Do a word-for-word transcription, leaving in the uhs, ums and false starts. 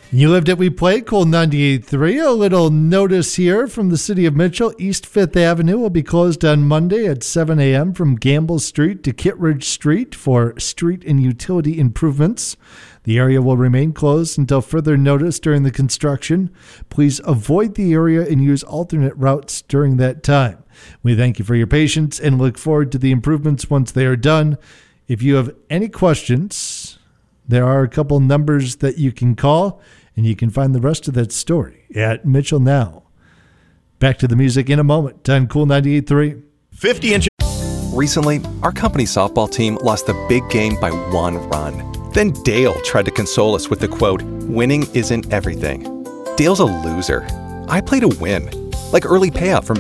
You lived it, we played. Cool ninety-eight point three. A little notice here from the city of Mitchell. East fifth Avenue will be closed on Monday at seven a.m. from Gamble Street to Kittredge Street for street and utility improvements. The area will remain closed until further notice during the construction. Please avoid the area and use alternate routes during that time. We thank you for your patience and look forward to the improvements once they are done. If you have any questions, there are a couple numbers that you can call, and you can find the rest of that story at Mitchell Now. Back to the music in a moment on Cool ninety-eight point three. fifty inch. Recently, our company softball team lost the big game by one run. Then Dale tried to console us with the quote, "Winning isn't everything." Dale's a loser. I play to win, like early payout from